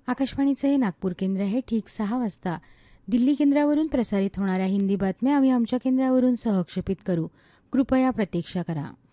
आकाशवाणीचं हे नागपूर केंद्र आहे. ठीक 6 वाजता दिल्ली केंद्रावरून प्रसारित होणाऱ्या हिंदी बातम्या आम्ही आमच्या केंद्रावरून सहक्षेपित करू. कृपया प्रतीक्षा करा.